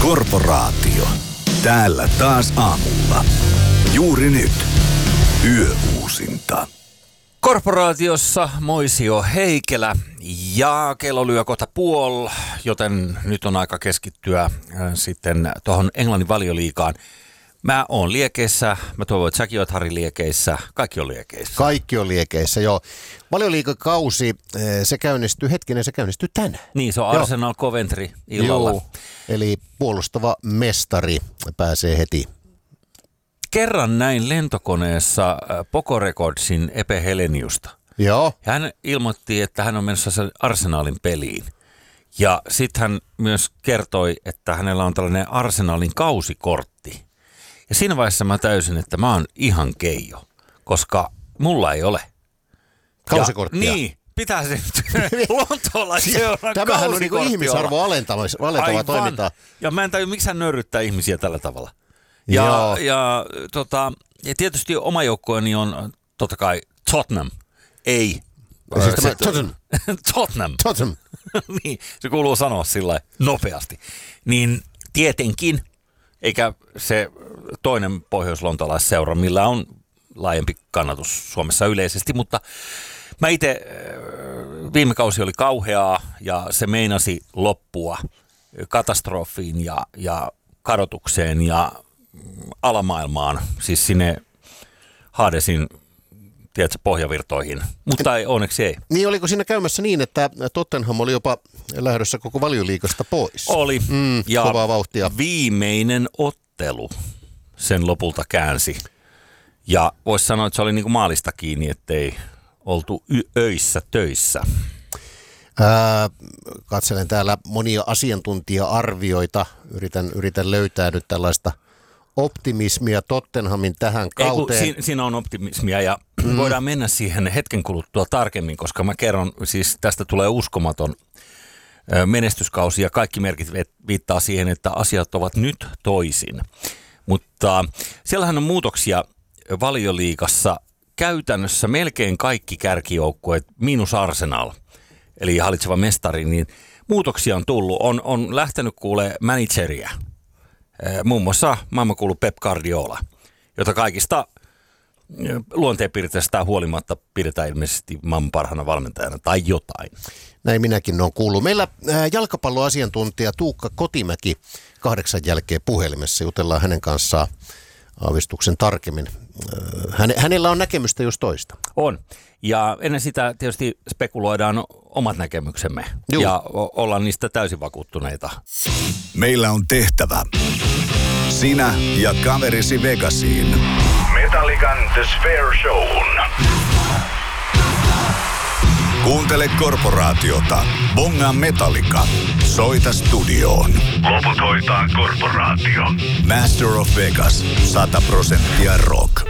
Korporaatio. Täällä taas aamulla. Juuri nyt. Yöuusinta. Korporaatiossa Moisio Heikelä ja kello lyö kohta puoli, joten nyt on aika keskittyä sitten tuohon Englannin Valioliigaan. Mä oon liekeissä, mä toivon, että säkin oot Harri liekeissä, kaikki on liekeissä. Kaikki on liekeissä, joo. Valioliigakausi, se käynnistyy tänään. Niin, se on Arsenal Coventry illalla. Joo, eli puolustava mestari pääsee heti. Kerran näin lentokoneessa Poco Recordsin Epe Heleniusta. Joo. Hän ilmoitti, että hän on menossa Arsenalin peliin. Ja sitten hän myös kertoi, että hänellä on tällainen Arsenalin kausikortti. Ja siinä vaiheessa mä täysin, että mä oon ihan keijo, koska mulla ei ole. Kausikorttia. Niin, pitää se nyt Lontoolaisen Tämähän on niin ihmisarvo alentava toiminta. Ja mä en tajua, miksi hän nöyryttää ihmisiä tällä tavalla. Ja tietysti oma joukkueeni on totta kai Tottenham. Ei. Siis Tottenham. Niin, se kuuluu sanoa sillä nopeasti. Niin tietenkin, eikä se toinen pohjois-lontolaisseura, millä on laajempi kannatus Suomessa yleisesti, mutta mä itse, viime kausi oli kauheaa ja se meinasi loppua katastrofiin ja kadotukseen ja alamaailmaan, siis sinne Hadesin, tiedätkö, pohjavirtoihin, mutta onneksi ei. Niin, oliko siinä käymässä niin, että Tottenham oli jopa lähdössä koko Valioliigasta pois? Oli, ja kovaa vauhtia. Viimeinen ottelu sen lopulta käänsi. Ja voisi sanoa, että se oli niin kuin maalista kiinni, ettei oltu öissä töissä. Katselen täällä monia asiantuntija-arvioita. Yritän löytää nyt tällaista optimismia Tottenhamin tähän kauteen. Siinä on optimismia ja voidaan mennä siihen hetken kuluttua tarkemmin, koska mä kerron, siis tästä tulee uskomaton menestyskausi ja kaikki merkit viittaa siihen, että asiat ovat nyt toisin. Mutta siellähän on muutoksia Valioliigassa. Käytännössä melkein kaikki kärkijoukkueet, miinus Arsenal, eli hallitseva mestari, niin muutoksia on tullut. On lähtenyt kuulee manageria. Muun muassa maailmankuulu Pep Guardiola, jota kaikista luonteenpiirteistä huolimatta pidetään ilmeisesti maailman parhaana valmentajana tai jotain. Näin minäkin olen kuullut. Meillä jalkapalloasiantuntija Tuukka Kotimäki 8 jälkeen puhelimessa. Jutellaan hänen kanssaan aavistuksen tarkemmin. Hänellä on näkemystä just toista. On. Ja ennen sitä tietysti spekuloidaan omat näkemyksemme. Juu. Ja ollaan niistä täysin vakuuttuneita. Meillä on tehtävä. Sinä ja kaverisi Vegasiin. Metallican The Spare Shown. Kuuntele Korporaatiota. Bongaa Metallica. Soita studioon. Loput hoitaa Korporaatio. Master of Vegas. 100% rock.